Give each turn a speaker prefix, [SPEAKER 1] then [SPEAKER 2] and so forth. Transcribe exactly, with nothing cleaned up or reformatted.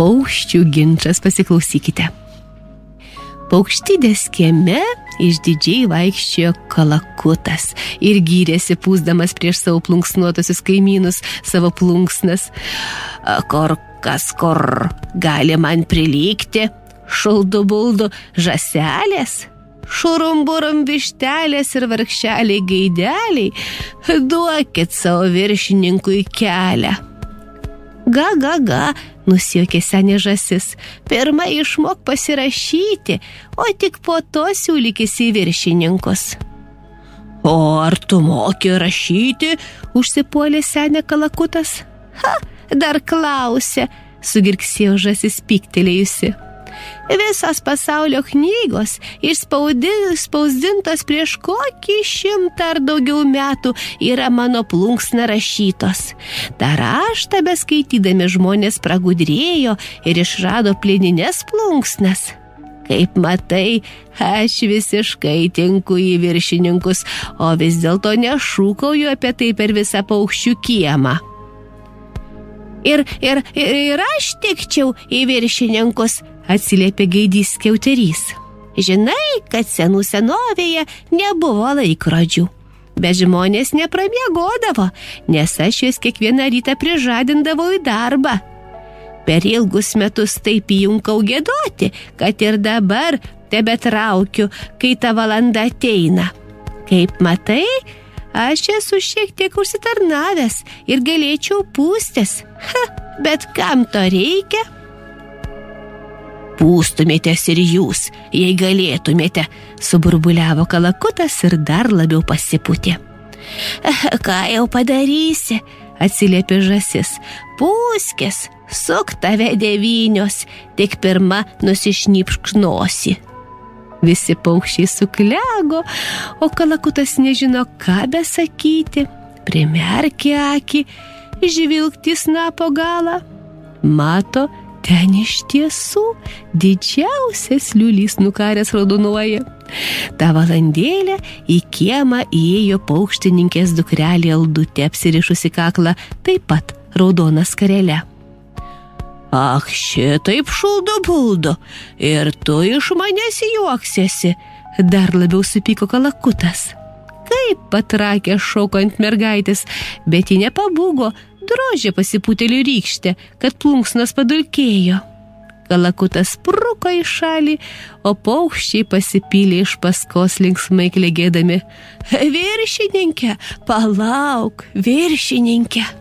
[SPEAKER 1] Paukščių ginčas, pasiklausykite. Paukštidės kieme išdidžiai vaikščiojo kalakutas ir gyrėsi pūsdamas prieš savo plunksnuotusius kaimynus savo plunksnas. Kor kas kur gali man prilygti, šuldu buldu žąselės, šurumburum vištelės ir vargšeliai gaideliai, duokit savo viršininkui kelią. Ga, ga, ga, nusijuokė senė žąsis, pirma išmok pasirašyti, o tik po to siūlykis į viršininkus. O ar tu moki rašyti, užsipuolė senė kalakutas. Ha, dar klausė, sugirgsėjo žąsis pyktelėjusi. Visos pasaulio knygos išspausdintos prieš kokį šimtą ar daugiau metų yra mano plunksna rašytos. Dar raštą beskaitydami žmonės pragudrėjo ir išrado plienines plunksnas. Kaip matai, aš visiškai tinku į viršininkus, o vis dėlto nešūkauju apie tai per visą paukščių kiemą. Ir, ir, ir aš tikčiau į viršininkus, atsiliepė gaidys skiauterys. Žinai, kad senų senovėje nebuvo laikrodžių, bet žmonės nepramiegodavo, nes aš juos kiekvieną rytą prižadindavau į darbą. Per ilgus metus taip įjunkau giedoti, kad ir dabar tebetraukiu, kai ta valanda ateina. Kaip matai, aš esu šiek tiek užsitarnavęs ir galėčiau pūstis. Ha, bet kam to reikia? Pūstumėtės ir jūs, jei galėtumėte, suburbuliavo kalakutas ir dar labiau pasipūtė. Ką jau padarysi, atsiliepė žąsis. Pūskis, suk tave devynios, tik pirma nusišnypšk nosį. Visi paukščiai suklego, o kalakutas nežino, ką besakyti. Primerkė akį, žvilgti snapo galą. Mato, ten iš tiesų didžiausias liulys nukaręs raudonuoja. Ta valandėlę į kiemą įėjo paukštininkės dukrelė Aldutė, apsirišusi kaklą taip pat raudona skarele. Ach, šitaip šuldu buldu, ir tu iš manęs juoksiesi, dar labiau supyko kalakutas. Kaip patrakė šoko ant mergaitės, bet ji nepabūgo, drožė pasipūtelių rykštę, kad plunksnos padulkėjo. Kalakutas spruko į šalį, o paukščiai pasipylė iš paskos linksmai klegėdami. Viršininke, palauk, viršininke.